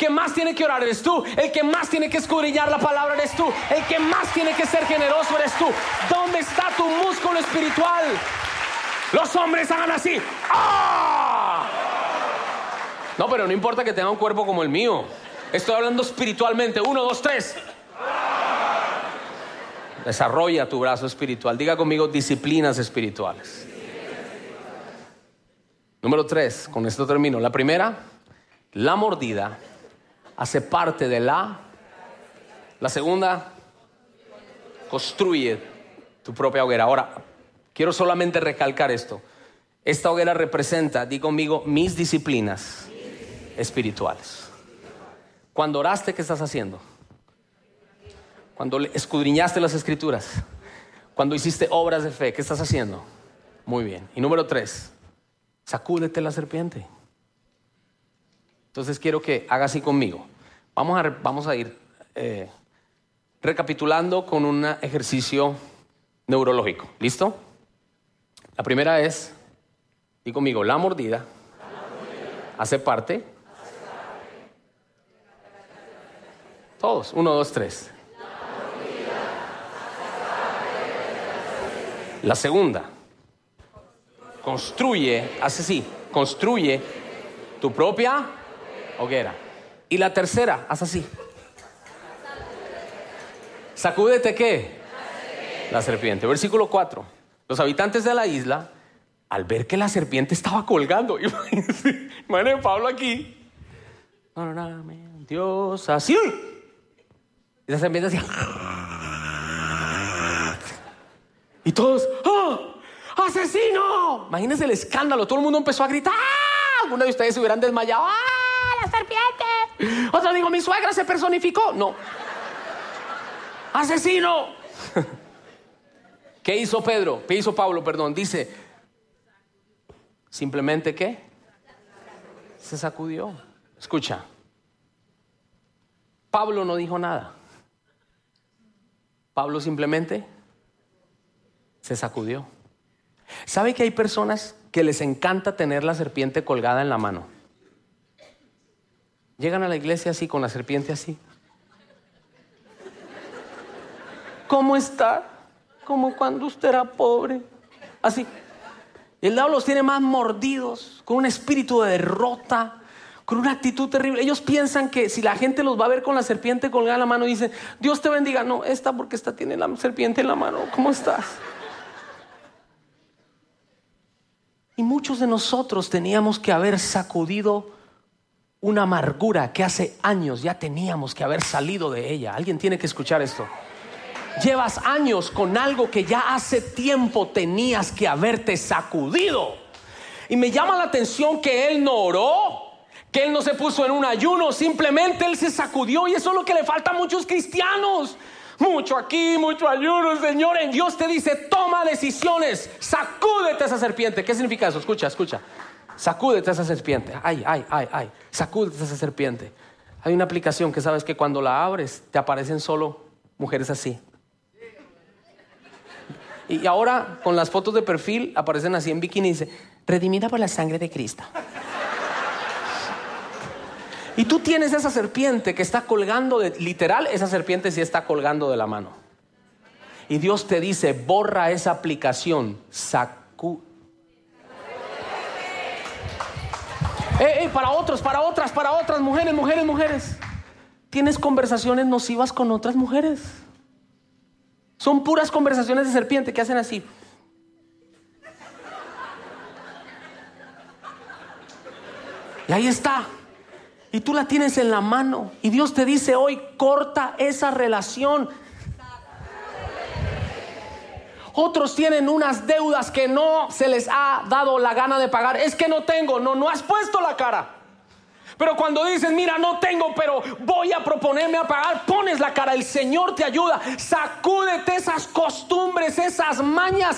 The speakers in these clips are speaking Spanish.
que más tiene que orar eres tú. El que más tiene que escudriñar la palabra eres tú. El que más tiene que ser generoso eres tú. ¿Dónde está tu músculo espiritual? Los hombres hagan así. ¡Ah! No, pero no importa que tenga un cuerpo como el mío. Estoy hablando espiritualmente. 1, 2, 3. Desarrolla tu brazo espiritual. Diga conmigo, disciplinas espirituales. Número 3, con esto termino. La primera, la mordida hace parte de la segunda, construye tu propia hoguera. Ahora, quiero solamente recalcar esto. Esta hoguera representa, di conmigo, mis disciplinas espirituales. Cuando oraste, ¿qué estás haciendo? Cuando escudriñaste las escrituras, cuando hiciste obras de fe, ¿qué estás haciendo? Muy bien. Y número 3, sacúdete la serpiente. Entonces quiero que haga así conmigo. Vamos a ir recapitulando con un ejercicio neurológico. ¿Listo? La primera es, di conmigo, la mordida hace parte. Todos, 1, 2, 3. La segunda, construye, hace así, construye tu propia hoguera. Y la tercera, haz así. Sacúdete, ¿qué? La serpiente. Versículo 4. Los habitantes de la isla, al ver que la serpiente estaba colgando, imagínense Pablo aquí. Dios, así. Y la serpiente hacía. Y todos, ¡oh! ¡Asesino! Imagínense el escándalo. Todo el mundo empezó a gritar. Algunos de ustedes se hubieran desmayado. ¡Ah, la serpiente! Otro dijo, mi suegra se personificó. No. ¡Asesino! ¿Qué hizo Pedro? ¿Qué hizo Pablo? Perdón. Dice, simplemente, ¿qué? Se sacudió. Escucha. Pablo no dijo nada. Pablo simplemente se sacudió. ¿Sabe que hay personas que les encanta tener la serpiente colgada en la mano? Llegan a la iglesia así, con la serpiente así. ¿Cómo está? Como cuando usted era pobre. Así. Y el diablo los tiene más mordidos, con un espíritu de derrota, con una actitud terrible. Ellos piensan que si la gente los va a ver con la serpiente colgada en la mano, dicen, Dios te bendiga. No, esta porque esta tiene la serpiente en la mano. ¿Cómo estás? Y muchos de nosotros teníamos que haber sacudido una amargura que hace años ya teníamos que haber salido de ella. Alguien tiene que escuchar esto. Llevas años con algo que ya hace tiempo tenías que haberte sacudido. Y me llama la atención que él no oró, que él no se puso en un ayuno, simplemente él se sacudió. Y eso es lo que le falta a muchos cristianos. Mucho aquí, mucho ayuno. Señor, en Dios te dice, toma decisiones, sacúdete esa serpiente. ¿Qué significa eso? Escucha. Sacúdete esa serpiente. Ay, sacúdete esa serpiente. Hay una aplicación que sabes que cuando la abres te aparecen solo mujeres así. Y ahora con las fotos de perfil aparecen así en bikini y dice, redimida por la sangre de Cristo. Y tú tienes esa serpiente que está colgando literal, esa serpiente sí está colgando de la mano. Y Dios te dice, borra esa aplicación, para otras mujeres. Tienes conversaciones nocivas con otras mujeres. Son puras conversaciones de serpiente que hacen así. Y ahí está. Y tú la tienes en la mano. Y Dios te dice hoy, corta esa relación. Otros tienen unas deudas que no se les ha dado la gana de pagar. Es que no tengo. No has puesto la cara. Pero cuando dices, mira, no tengo, pero voy a proponerme a pagar, pones la cara. El Señor te ayuda. Sacúdete esas costumbres, esas mañas.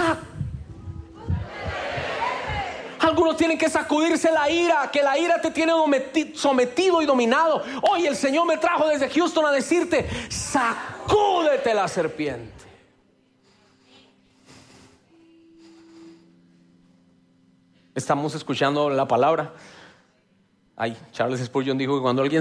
Algunos tienen que sacudirse la ira, que la ira te tiene sometido y dominado. Hoy el Señor me trajo desde Houston a decirte, sacúdete la serpiente. Estamos escuchando la palabra. Charles Spurgeon dijo que cuando alguien